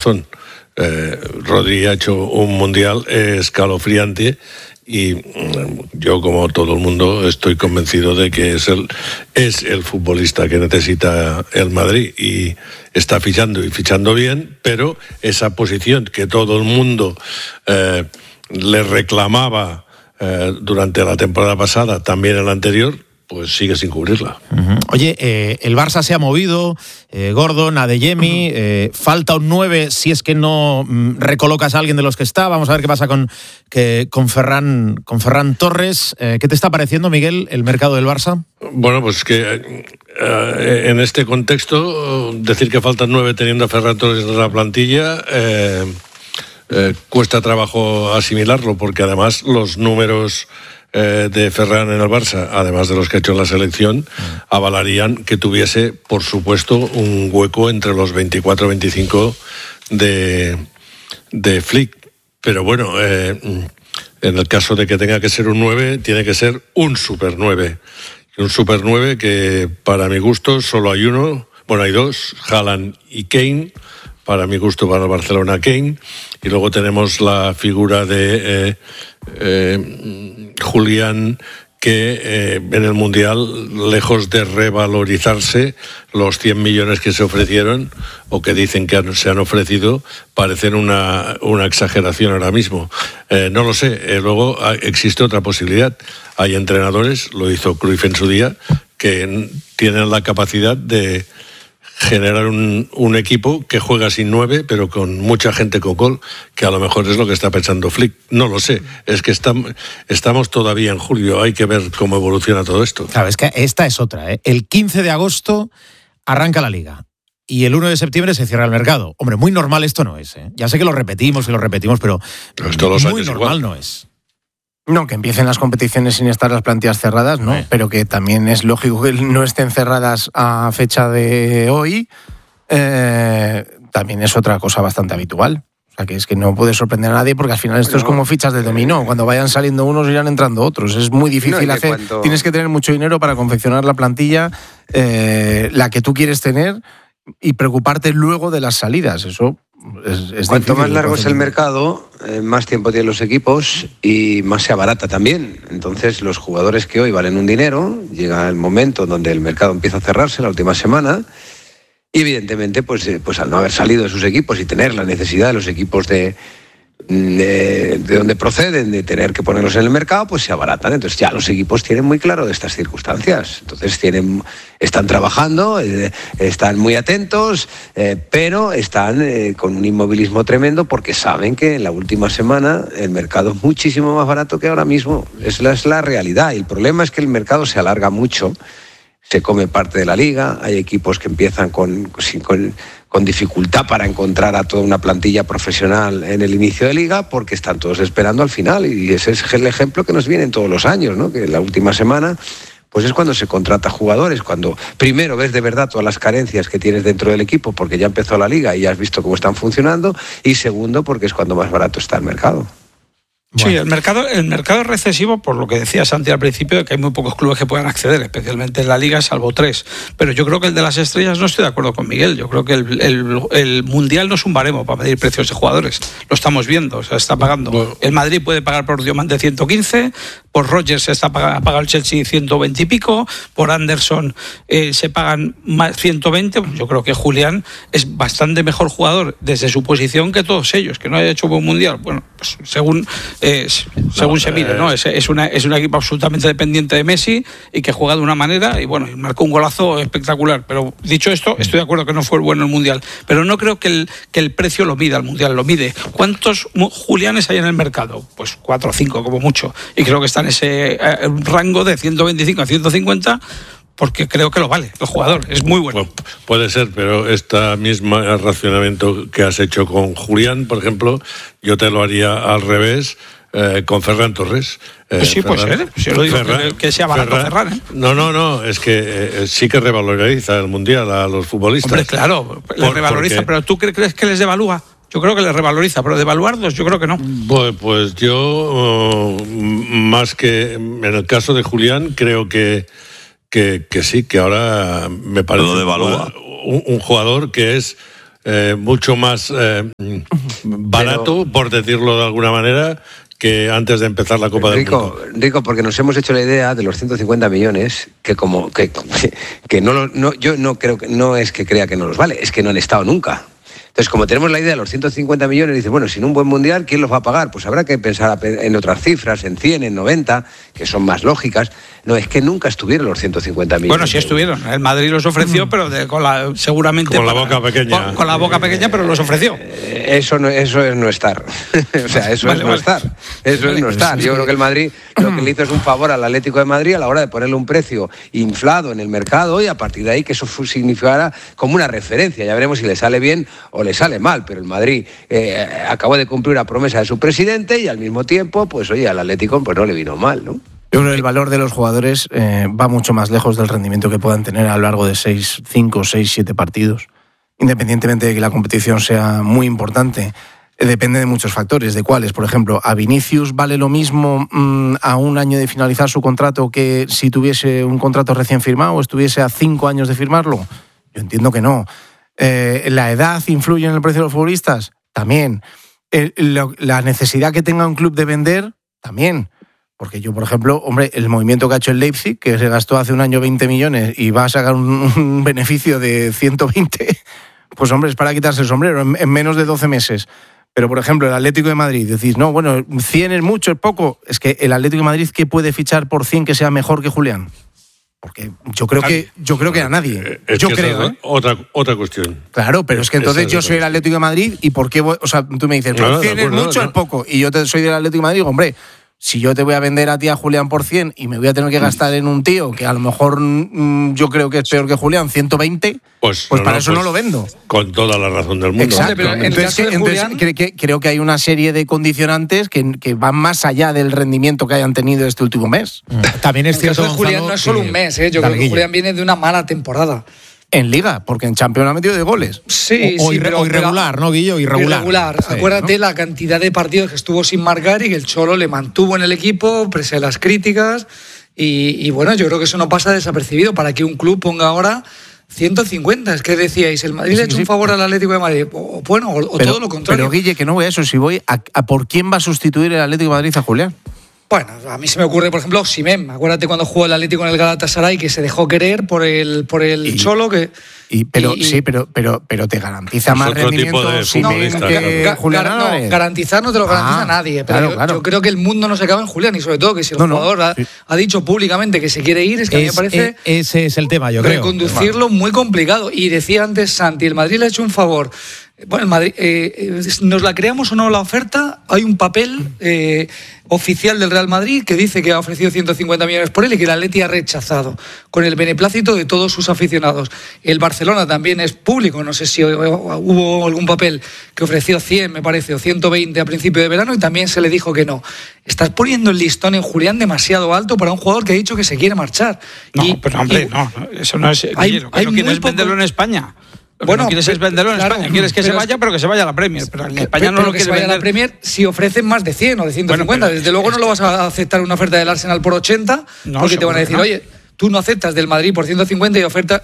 razón. Rodri ha hecho un mundial escalofriante y yo, como todo el mundo, estoy convencido de que es el futbolista que necesita el Madrid, y está fichando bien, pero esa posición que todo el mundo le reclamaba durante la temporada pasada, también en la anterior, pues sigue sin cubrirla. Uh-huh. Oye, el Barça se ha movido, Gordon, Adeyemi, falta un 9 si es que no recolocas a alguien de los que está. Vamos a ver qué pasa con Ferran Torres. ¿Qué te está pareciendo, Miguel, el mercado del Barça? Bueno, pues que en este contexto, decir que faltan 9 teniendo a Ferran Torres en la plantilla, cuesta trabajo asimilarlo, porque además los números de Ferran en el Barça, además de los que ha hecho en la selección, avalarían que tuviese, por supuesto, un hueco entre los 24-25 de Flick. Pero bueno, en el caso de que tenga que ser un 9, tiene que ser un super 9. Un super 9 que, para mi gusto, solo hay uno. Bueno, hay dos, Haaland y Kane. Para mi gusto, para el Barcelona, Kane. Y luego tenemos la figura de Julián, que en el Mundial, lejos de revalorizarse, los 100 millones que se ofrecieron, o que dicen que se han ofrecido, parecen una exageración ahora mismo. No lo sé. Luego existe otra posibilidad. Hay entrenadores, lo hizo Cruyff en su día, que tienen la capacidad de generar un equipo que juega sin 9, pero con mucha gente con gol, que a lo mejor es lo que está pensando Flick. No lo sé, es que estamos todavía en julio, hay que ver cómo evoluciona todo esto. Claro, es que esta es otra, ¿eh? El 15 de agosto arranca la Liga y el 1 de septiembre se cierra el mercado. Hombre, muy normal esto no es, ¿eh? Ya sé que lo repetimos, pero muy normal igual no es. No, que empiecen las competiciones sin estar las plantillas cerradas, ¿no? Pero que también es lógico que no estén cerradas a fecha de hoy, también es otra cosa bastante habitual. O sea, que es que no puede sorprender a nadie, porque al final esto es como fichas de dominó. Cuando vayan saliendo unos, irán entrando otros. Es muy difícil hacer. Tienes que tener mucho dinero para confeccionar la plantilla, la que tú quieres tener, y preocuparte luego de las salidas. Eso es cuanto más largo es el mercado, más tiempo tienen los equipos y más se abarata también. Entonces, los jugadores que hoy valen un dinero, llega el momento donde el mercado empieza a cerrarse, la última semana, y evidentemente, pues al no haber salido de sus equipos y tener la necesidad de los equipos de donde proceden, de tener que ponerlos en el mercado, pues se abaratan. Entonces ya los equipos tienen muy claro de estas circunstancias. Entonces están trabajando, están muy atentos, pero están con un inmovilismo tremendo, porque saben que en la última semana el mercado es muchísimo más barato que ahora mismo. Es la realidad. Y el problema es que el mercado se alarga mucho, se come parte de la liga, hay equipos que empiezan con dificultad para encontrar a toda una plantilla profesional en el inicio de liga, porque están todos esperando al final, y ese es el ejemplo que nos viene todos los años, ¿no? Que la última semana pues es cuando se contrata jugadores, cuando primero ves de verdad todas las carencias que tienes dentro del equipo, porque ya empezó la liga y ya has visto cómo están funcionando, y segundo, porque es cuando más barato está el mercado. Bueno. Sí, el mercado es recesivo, por lo que decía Santi al principio, de que hay muy pocos clubes que puedan acceder, especialmente en la Liga, salvo 3. Pero yo creo que el de las estrellas, no estoy de acuerdo con Miguel. Yo creo que el Mundial no es un baremo para medir precios de jugadores. Lo estamos viendo, o sea, está pagando. Bueno. El Madrid puede pagar por Diamante 115, por Rodgers ha pagado el Chelsea 120 y pico, por Anderson se pagan más 120. Yo creo que Julián es bastante mejor jugador desde su posición que todos ellos, que no haya hecho un Mundial. Bueno, pues según se mire, ¿no? Es un equipo absolutamente dependiente de Messi y que juega de una manera, y bueno, marcó un golazo espectacular. Pero dicho esto, estoy de acuerdo que no fue bueno el Mundial, pero no creo que el precio lo mida el Mundial, lo mide. ¿Cuántos Julianes hay en el mercado? Pues 4 o 5 como mucho, y creo que está en ese rango de 125 a 150, porque creo que lo vale el jugador, es muy bueno. Puede ser, pero este mismo razonamiento que has hecho con Julián, por ejemplo, yo te lo haría al revés, con Ferran Torres. Pues sí, puede ser. Si yo lo digo que sea barato Ferran, ¿eh? No, es que sí que revaloriza el Mundial a los futbolistas. Hombre, claro, les revaloriza, pero ¿tú crees que les devalúa? Yo creo que les revaloriza, pero devaluarlos yo creo que no. Pues yo, más que en el caso de Julián, creo que sí, que ahora me parece un jugador que es mucho más barato, por decirlo de alguna manera, que antes de empezar la Copa del Mundo. Rico, porque nos hemos hecho la idea de los 150 millones, que yo no creo que, no es que crea que no los vale, es que no han estado nunca. Entonces, como tenemos la idea de los 150 millones, dices, bueno, sin un buen mundial, ¿quién los va a pagar? Pues habrá que pensar en otras cifras, en 100, en 90, que son más lógicas. No, es que nunca estuvieron los 150 millones. Bueno, sí estuvieron. El Madrid los ofreció, pero seguramente... Con la boca pequeña. Con la boca pequeña, pero los ofreció. Eso es no estar. O sea, eso es no estar. Eso es no estar. Yo creo que el Madrid lo que le hizo es un favor al Atlético de Madrid a la hora de ponerle un precio inflado en el mercado y a partir de ahí que eso significara como una referencia. Ya veremos si le sale bien o le sale mal, pero el Madrid acabó de cumplir una promesa de su presidente y al mismo tiempo, pues oye, al Atlético pues no le vino mal, ¿no? Yo creo que el valor de los jugadores va mucho más lejos del rendimiento que puedan tener a lo largo de 5, 6, 7 partidos. Independientemente de que la competición sea muy importante, depende de muchos factores. ¿De cuáles? Por ejemplo, ¿a Vinicius vale lo mismo a un año de finalizar su contrato que si tuviese un contrato recién firmado o estuviese a 5 años de firmarlo? Yo entiendo que no. ¿La edad influye en el precio de los futbolistas? También. ¿La necesidad que tenga un club de vender? También. Porque yo, por ejemplo, hombre, el movimiento que ha hecho el Leipzig, que se gastó hace un año 20 millones y va a sacar un beneficio de 120, pues hombre, es para quitarse el sombrero en menos de 12 meses. Pero, por ejemplo, el Atlético de Madrid, decís, no, bueno, 100 es mucho, es poco. Es que el Atlético de Madrid, ¿qué puede fichar por 100 que sea mejor que Julián? Porque yo creo que a nadie. Yo creo, ¿eh? Otra cuestión. Claro, pero es que entonces yo soy el Atlético de Madrid y ¿por qué voy? O sea, tú me dices, no, 100 es mucho, es poco. Y yo soy del Atlético de Madrid y digo, hombre, si yo te voy a vender a ti a Julián por 100 y me voy a tener que gastar en un tío que a lo mejor yo creo que es peor que Julián, 120, pues para eso no lo vendo. Con toda la razón del mundo. Exacto. Pero entonces creo que hay una serie de condicionantes que van más allá del rendimiento que hayan tenido este último mes. También es cierto, Gonzalo, Julián no es solo un mes, yo creo que Julián viene de una mala temporada. En Liga, porque en Champions ha metido de goles. Sí, pero irregular, ¿no, Guillo? Irregular. Sí, acuérdate, ¿no? La cantidad de partidos que estuvo sin marcar y que el Cholo le mantuvo en el equipo, pese a las críticas. Y bueno, yo creo que eso no pasa desapercibido para que un club ponga ahora 150. Es que decíais, ¿el Madrid le ha hecho un favor al Atlético de Madrid? O todo lo contrario. Pero Guille, que no voy a eso. Si voy a ¿por quién va a sustituir el Atlético de Madrid a Julián? Bueno, a mí se me ocurre, por ejemplo, Osimhen. Acuérdate cuando jugó el Atlético en el Galatasaray, que se dejó querer por el Cholo. Pero te garantiza más rendimiento Osimhen que Julián Álvarez. No, garantizar no te lo garantiza nadie. Pero yo creo que el mundo no se acaba en Julián, y sobre todo que si el jugador ha dicho públicamente que se quiere ir, es que a mí me parece ese es el tema, yo creo. Reconducirlo muy complicado. Y decía antes Santi, el Madrid le ha hecho un favor. Bueno, el Madrid, nos la creamos o no la oferta, hay un papel oficial del Real Madrid que dice que ha ofrecido 150 millones por él y que el Atleti ha rechazado, con el beneplácito de todos sus aficionados. El Barcelona también es público, no sé si hubo algún papel que ofreció 100, me parece, o 120 a principio de verano, y también se le dijo que no. Estás poniendo el listón en Julián demasiado alto para un jugador que ha dicho que se quiere marchar. No, pero hombre, no, eso no es... Lo que no quieres venderlo en España. Lo que no quieres es venderlo en España. Quieres que se vaya, pero que se vaya a la Premier. Pero en España no lo quieres vender. Se vaya a la Premier si ofrecen más de 100 o de 150. Desde luego no lo vas a aceptar una oferta del Arsenal por 80, porque te van a decir, oye, tú no aceptas del Madrid por 150 y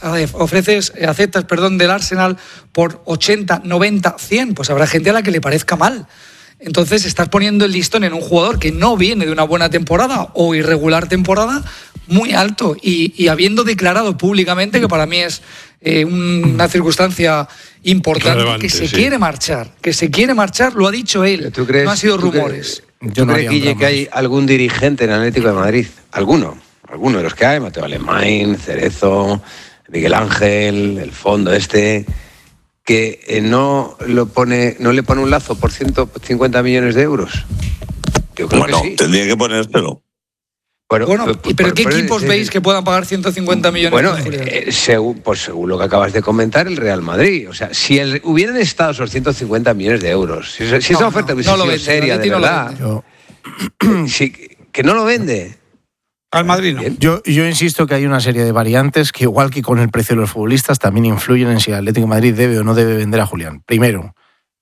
aceptas del Arsenal por 80, 90, 100. Pues habrá gente a la que le parezca mal. Entonces estás poniendo el listón en un jugador que no viene de una buena temporada o irregular temporada muy alto y habiendo declarado públicamente, que para mí es una circunstancia importante, relevante, que se quiere marchar, lo ha dicho él, no ha sido rumores. ¿Tú crees, Guille, que hay algún dirigente en el Atlético de Madrid? Alguno de los que hay, Mateo Alemán, Cerezo, Miguel Ángel, el fondo que no le pone un lazo por 150 millones de euros? Yo creo que sí. Tendría que ponérselo. ¿Pero qué equipos veis que puedan pagar 150 millones? Bueno, según lo que acabas de comentar, el Real Madrid. O sea, si hubieran estado esos 150 millones de euros, si esa oferta hubiese sido seria, de verdad, que no lo vende. Al Madrid no. Yo insisto que hay una serie de variantes que, igual que con el precio de los futbolistas, también influyen en si el Atlético de Madrid debe o no debe vender a Julián. Primero,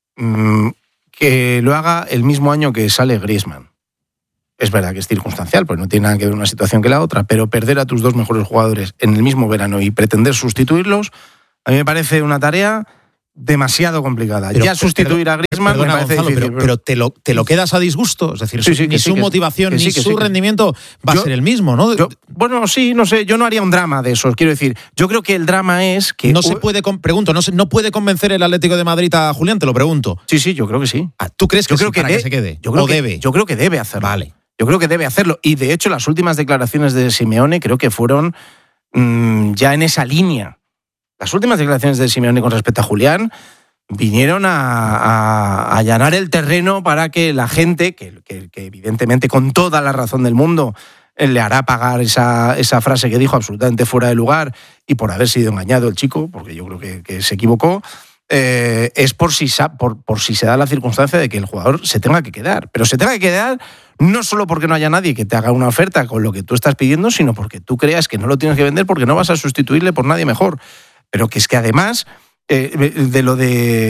que lo haga el mismo año que sale Griezmann. Es verdad que es circunstancial, pues no tiene nada que ver una situación que la otra, pero perder a tus dos mejores jugadores en el mismo verano y pretender sustituirlos, a mí me parece una tarea demasiado complicada. Ya sustituir a Griezmann me parece Gonzalo, difícil. Pero te lo quedas a disgusto. Es decir, ni su motivación ni su rendimiento va a ser el mismo, ¿no? Bueno, sí, no sé. Yo no haría un drama de eso. Quiero decir, yo creo que el drama es que... No se puede, pregunto, no puede convencer el Atlético de Madrid a Julián, te lo pregunto. Sí, yo creo que sí. ¿Tú crees que que se quede? Yo creo que debe hacerlo. Vale. Yo creo que debe hacerlo. Y de hecho, las últimas declaraciones de Simeone creo que fueron ya en esa línea. Las últimas declaraciones de Simeone con respecto a Julián vinieron a allanar el terreno para que la gente, que evidentemente con toda la razón del mundo le hará pagar esa frase que dijo absolutamente fuera de lugar y por haber sido engañado el chico, porque yo creo que se equivocó, es por si se da la circunstancia de que el jugador se tenga que quedar. Pero se tenga que quedar no solo porque no haya nadie que te haga una oferta con lo que tú estás pidiendo, sino porque tú creas que no lo tienes que vender porque no vas a sustituirle por nadie mejor. Pero que es que además de lo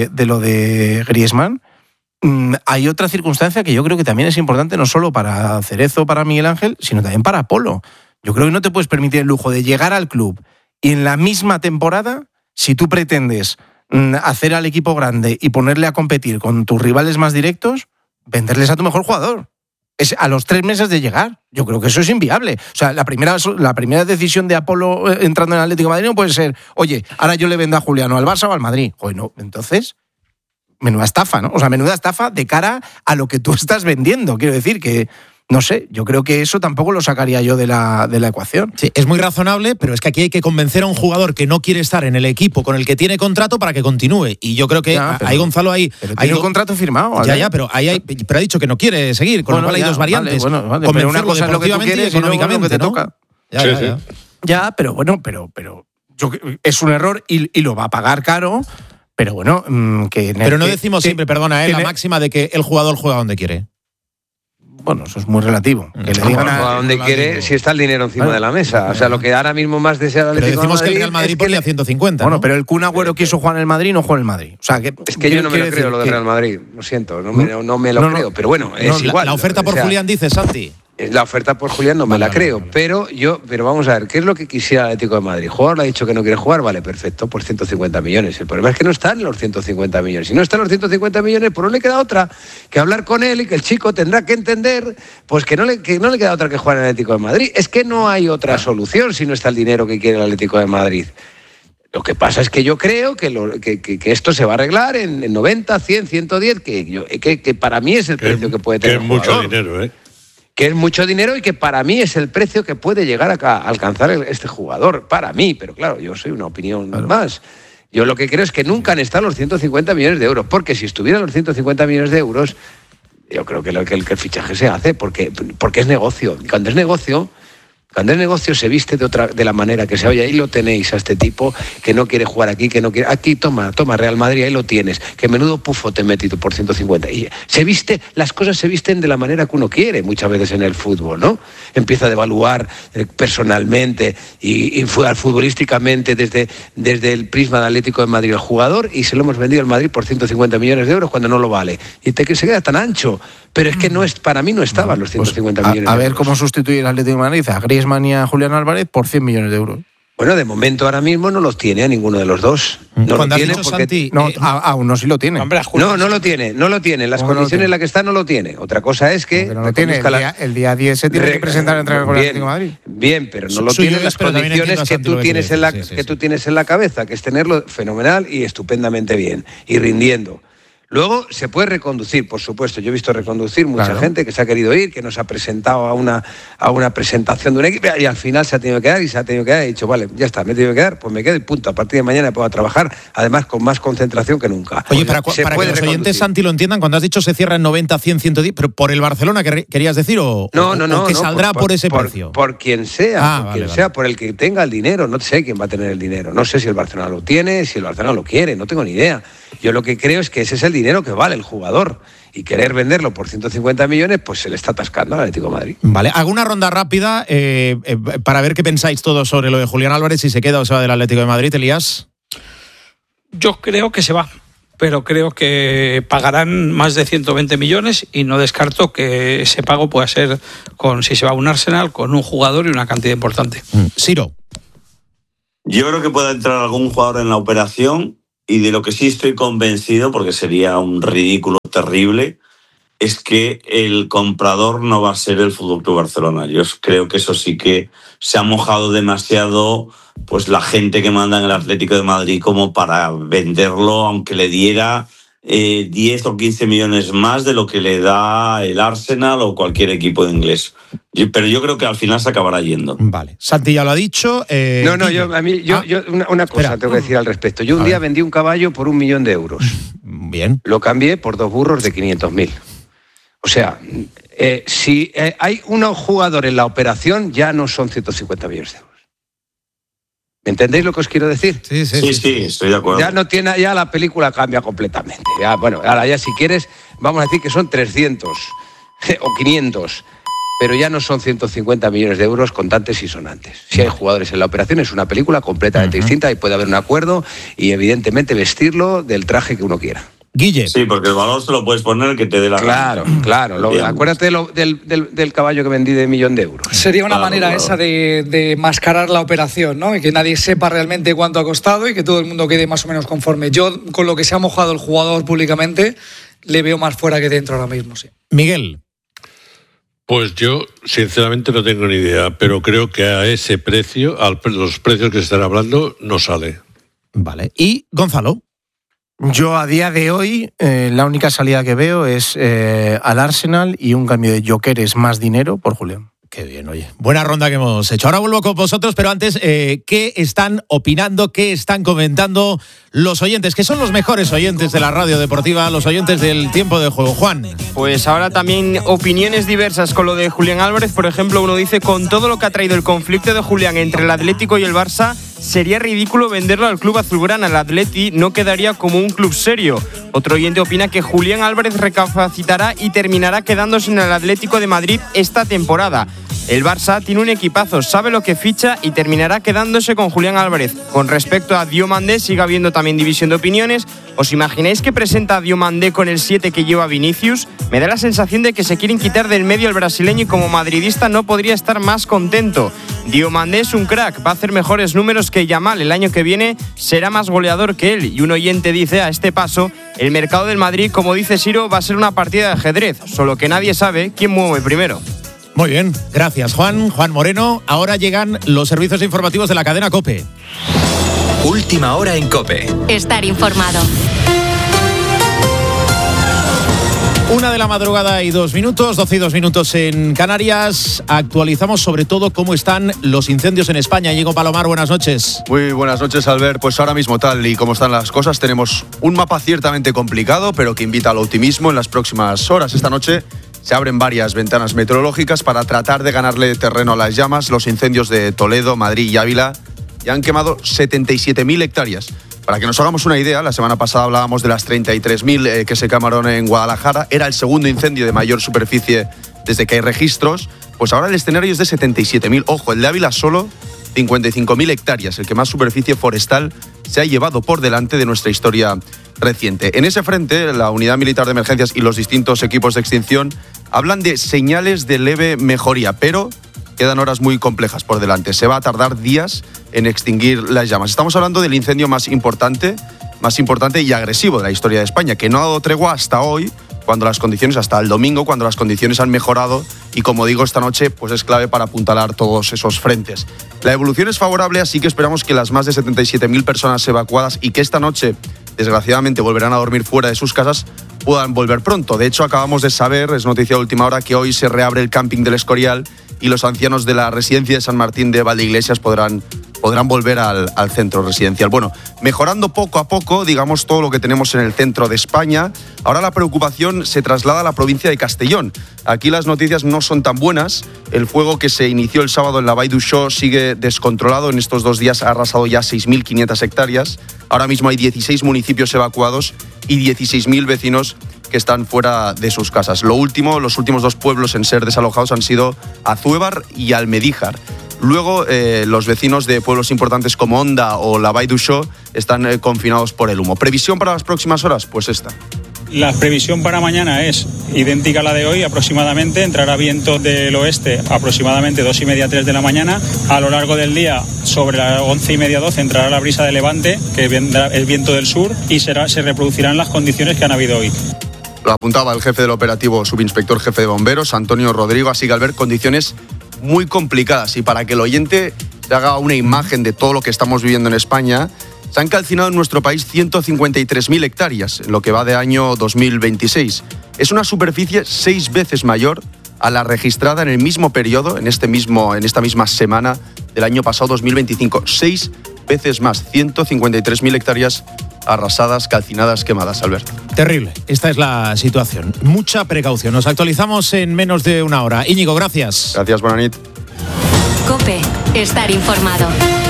de Griezmann hay otra circunstancia que yo creo que también es importante no solo para Cerezo, para Miguel Ángel, sino también para Polo. Yo creo que no te puedes permitir el lujo de llegar al club y en la misma temporada, si tú pretendes hacer al equipo grande y ponerle a competir con tus rivales más directos, venderles a tu mejor jugador. Es a los 3 meses de llegar. Yo creo que eso es inviable. O sea, la primera decisión de Apolo entrando en el Atlético de Madrid no puede ser, oye, ahora yo le vendo a Julián al Barça o al Madrid. Oye, no, entonces, menuda estafa, ¿no? O sea, menuda estafa de cara a lo que tú estás vendiendo. Quiero decir que, no sé, yo creo que eso tampoco lo sacaría yo de la ecuación. Sí, es muy razonable, pero es que aquí hay que convencer a un jugador que no quiere estar en el equipo con el que tiene contrato para que continúe. Y yo creo que ahí Gonzalo hay... Hay un contrato firmado. ¿Vale? Pero ha dicho que no quiere seguir, con lo cual hay dos variantes. Vale, pero una cosa es lo que tú quieres y económicamente lo que te toca. Ya, pero bueno, pero es un error y lo va a pagar caro. Pero bueno, Pero no decimos siempre, perdona, la máxima de que el jugador juega donde quiere. Bueno, eso es muy relativo. Que le digan a donde quiere si está el dinero encima de la mesa. O sea, lo que ahora mismo más desea el Atlético de Madrid. Pero decimos que el Real Madrid ponía 150. Bueno, pero el Kun Agüero quiso jugar en el Madrid y no jugó en el Madrid. O sea, es que yo no me lo creo lo del Real Madrid. Lo siento, no me lo creo. Pero bueno, es igual. La oferta por Julián, dice Santi. La oferta por Julián no me la creo, pero vamos a ver, ¿qué es lo que quisiera el Atlético de Madrid? El jugador le ha dicho que no quiere jugar, vale, perfecto, por 150 millones. El problema es que no están los 150 millones. Si no están los 150 millones, pues no le queda otra que hablar con él y que el chico tendrá que entender pues que no le queda otra que jugar en el Atlético de Madrid. Es que no hay otra solución si no está el dinero que quiere el Atlético de Madrid. Lo que pasa es que yo creo que esto se va a arreglar en 90, 100, 110, que para mí es el precio que puede tener el jugador. Que es mucho dinero, ¿eh? Que es mucho dinero y que para mí es el precio que puede llegar a alcanzar este jugador. Para mí, pero claro, yo soy una opinión más. Yo lo que creo es que nunca han estado los 150 millones de euros, porque si estuvieran los 150 millones de euros, yo creo que el fichaje se hace, porque es negocio. Y cuando es negocio se viste de la manera que se oye. Ahí lo tenéis a este tipo que no quiere jugar aquí, que no quiere... Aquí, toma Real Madrid, ahí lo tienes. Que menudo pufo te metí por 150. Y las cosas se visten de la manera que uno quiere muchas veces en el fútbol, ¿no? Empieza a devaluar personalmente y futbolísticamente desde el prisma del Atlético de Madrid al jugador, y se lo hemos vendido al Madrid por 150 millones de euros cuando no lo vale. Y se queda tan ancho. Pero es que para mí no estaban los 150 millones de euros. A ver cómo sustituye el Atlético de Madrid a Griezmann y a Julián Álvarez por 100 millones de euros. Bueno, de momento ahora mismo no los tiene a ninguno de los dos. No lo tiene porque... Santi, a uno sí lo tiene. Hombre, no lo tiene. En las condiciones en las que está no lo tiene. Otra cosa es que... No lo tiene. El día 10 se tiene que presentar a entrenar con el Atlético de Madrid. Bien, pero no lo tiene en las condiciones que tú tienes en la cabeza, que es tenerlo fenomenal y estupendamente bien, y rindiendo. Luego se puede reconducir, por supuesto. Yo he visto reconducir mucha gente que se ha querido ir, que nos ha presentado a una presentación de un equipo y al final se ha tenido que quedar y ha dicho, vale, ya está, me he tenido que quedar, pues me quedo y punto. A partir de mañana puedo trabajar, además con más concentración que nunca. Oye, para que los oyentes, Santi, lo entiendan, cuando has dicho se cierra en 90, 100, 110, ¿pero por el Barcelona querías decir o que saldrá por ese precio? Por quien sea, por el que tenga el dinero. No sé quién va a tener el dinero. No sé si el Barcelona lo tiene, si el Barcelona lo quiere, no tengo ni idea. Yo lo que creo es que ese es el dinero que vale el jugador, y querer venderlo por 150 millones pues se le está atascando al Atlético de Madrid. Vale, hago una ronda rápida para ver qué pensáis todos sobre lo de Julián Álvarez, si se queda o se va del Atlético de Madrid. Elías. Yo creo que se va, pero creo que pagarán más de 120 millones y no descarto que ese pago pueda ser si se va a un Arsenal, con un jugador y una cantidad importante. Ciro. Yo creo que puede entrar algún jugador en la operación. y de lo que sí estoy convencido, porque sería un ridículo terrible, es que el comprador no va a ser el FC Barcelona. Yo creo que eso sí que se ha mojado demasiado pues la gente que manda en el Atlético de Madrid como para venderlo, aunque le diera 10 o 15 millones más de lo que le da el Arsenal o cualquier equipo de inglés. Pero yo creo que al final se acabará yendo. Vale. Santi ya lo ha dicho. Una cosa tengo que decir al respecto. Yo un día vendí un caballo por 1 millón de euros. Bien. Lo cambié por 2 burros de 500.000. O sea, si hay un jugador en la operación, ya no son 150 millones de euros. ¿Me entendéis lo que os quiero decir? Sí, estoy de acuerdo. Ya la película cambia completamente. Ya, bueno, ahora ya si quieres, vamos a decir que son 300 o 500, pero ya no son 150 millones de euros contantes y sonantes. Si hay jugadores en la operación, es una película completamente distinta y puede haber un acuerdo y evidentemente vestirlo del traje que uno quiera. Guille. Sí, porque el valor se lo puedes poner que te dé la gana. Claro. Acuérdate del caballo que vendí de 1 millón de euros. Sería una manera esa de mascarar la operación, ¿no? Y que nadie sepa realmente cuánto ha costado y que todo el mundo quede más o menos conforme. Yo, con lo que se ha mojado el jugador públicamente, le veo más fuera que dentro ahora mismo, sí. Miguel. Pues yo, sinceramente, no tengo ni idea, pero creo que a ese precio, los precios que se están hablando, no sale. Vale. ¿Y Gonzalo? Yo a día de hoy la única salida que veo es al Arsenal y un cambio de Gyökeres más dinero por Julián. Qué bien, oye. Buena ronda que hemos hecho. Ahora vuelvo con vosotros, pero antes, ¿qué están opinando, qué están comentando los oyentes? Que son los mejores oyentes de la radio deportiva, los oyentes del tiempo de juego. Juan. Pues ahora también opiniones diversas con lo de Julián Álvarez. Por ejemplo, uno dice, con todo lo que ha traído el conflicto de Julián entre el Atlético y el Barça, sería ridículo venderlo al club azulgrana. El Atleti no quedaría como un club serio. Otro oyente opina que Julián Álvarez recapacitará y terminará quedándose en el Atlético de Madrid esta temporada. El Barça tiene un equipazo, sabe lo que ficha y terminará quedándose con Julián Álvarez. Con respecto a Diomandé, sigue habiendo también división de opiniones. ¿Os imagináis que presenta a Diomandé con el 7 que lleva Vinicius? Me da la sensación de que se quieren quitar del medio al brasileño y como madridista no podría estar más contento. Diomandé es un crack, va a hacer mejores números que Yamal. El año que viene será más goleador que él. Y un oyente dice, a este paso, el mercado del Madrid, como dice Siro, va a ser una partida de ajedrez. Solo que nadie sabe quién mueve primero. Muy bien, gracias Juan Moreno. Ahora llegan los servicios informativos de la cadena COPE. Última hora en COPE. Estar informado. 1:02 PM, 12:02 en Canarias. Actualizamos sobre todo cómo están los incendios en España. Diego Palomar, buenas noches. Muy buenas noches, Albert. Pues ahora mismo, tal y como están las cosas, tenemos un mapa ciertamente complicado, pero que invita al optimismo en las próximas horas. Esta noche se abren varias ventanas meteorológicas para tratar de ganarle terreno a las llamas. Los incendios de Toledo, Madrid y Ávila ya han quemado 77.000 hectáreas. Para que nos hagamos una idea, la semana pasada hablábamos de las 33.000 que se quemaron en Guadalajara. Era el segundo incendio de mayor superficie desde que hay registros. Pues ahora el escenario es de 77.000. Ojo, el de Ávila solo 55.000 hectáreas, el que más superficie forestal se ha llevado por delante de nuestra historia reciente. En ese frente, la Unidad Militar de Emergencias y los distintos equipos de extinción hablan de señales de leve mejoría, pero quedan horas muy complejas por delante. Se va a tardar días en extinguir las llamas. Estamos hablando del incendio más importante y agresivo de la historia de España, que no ha dado tregua hasta hoy, hasta el domingo, cuando las condiciones han mejorado y, como digo, esta noche pues es clave para apuntalar todos esos frentes. La evolución es favorable, así que esperamos que las más de 77.000 personas evacuadas y que esta noche, desgraciadamente, volverán a dormir fuera de sus casas, puedan volver pronto. De hecho, acabamos de saber, es noticia de última hora, que hoy se reabre el camping del Escorial y los ancianos de la residencia de San Martín de Valdeiglesias podrán volver al centro residencial. Bueno, mejorando poco a poco, digamos, todo lo que tenemos en el centro de España. Ahora la preocupación se traslada a la provincia de Castellón. Aquí las noticias no son tan buenas. El fuego que se inició el sábado en la Vall d'Uixó sigue descontrolado. En estos 2 días ha arrasado ya 6.500 hectáreas. Ahora mismo hay 16 municipios evacuados y 16.000 vecinos que están fuera de sus casas. Los últimos 2 pueblos en ser desalojados han sido Azuévar y Almedíjar. Luego, los vecinos de pueblos importantes como Onda o la Vall d'Uixó están confinados por el humo. ¿Previsión para las próximas horas? Pues esta. La previsión para mañana es idéntica a la de hoy aproximadamente. Entrará viento del oeste aproximadamente 2:30, 3 de la mañana. A lo largo del día, sobre las 11:30, 12, entrará la brisa de levante, que vendrá el viento del sur, y se reproducirán las condiciones que han habido hoy. Lo apuntaba el jefe del operativo, subinspector jefe de bomberos, Antonio Rodrigo. Así que, Albert, condiciones muy complicadas. Y para que el oyente se haga una imagen de todo lo que estamos viviendo en España, se han calcinado en nuestro país 153.000 hectáreas en lo que va de año 2026. Es una superficie 6 veces mayor a la registrada en el mismo periodo, en esta misma semana del año pasado, 2025. 6 veces más, 153.000 hectáreas arrasadas, calcinadas, quemadas, Alberto. Terrible, esta es la situación. Mucha precaución. Nos actualizamos en menos de una hora. Íñigo, gracias. Gracias, buena nit. COPE, estar informado.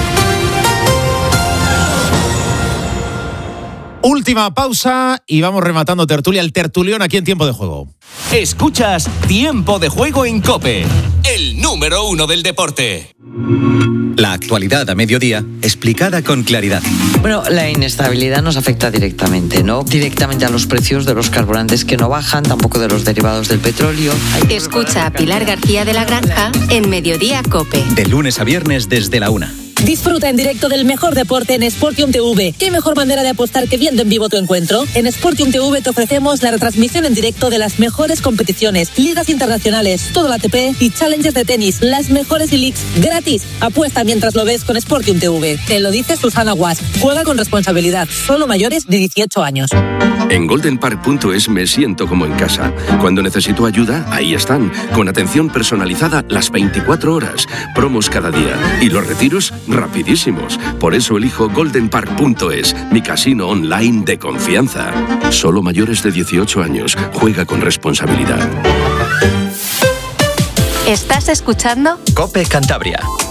Última pausa y vamos rematando tertulia. El tertulión aquí en Tiempo de Juego. Escuchas Tiempo de Juego en COPE, el número 1 del deporte. La actualidad a mediodía, explicada con claridad. Bueno, la inestabilidad nos afecta directamente, ¿no? Directamente a los precios de los carburantes que no bajan, tampoco de los derivados del petróleo. Escucha a Pilar García de la Granja en Mediodía COPE. De lunes a viernes desde la 1. Disfruta en directo del mejor deporte en Sportium TV. ¿Qué mejor manera de apostar que viendo en vivo tu encuentro? En Sportium TV te ofrecemos la retransmisión en directo de las mejores competiciones, ligas internacionales, todo el ATP y challenges de tenis, las mejores leagues gratis. Apuesta mientras lo ves con Sportium TV. Te lo dice Susana Guas. Juega con responsabilidad. Solo mayores de 18 años. En goldenpark.es me siento como en casa. Cuando necesito ayuda, ahí están. Con atención personalizada las 24 horas. Promos cada día. Y los retiros rapidísimos. Por eso elijo goldenpark.es, mi casino online de confianza. Solo mayores de 18 años. Juega con responsabilidad. ¿Estás escuchando? COPE Cantabria.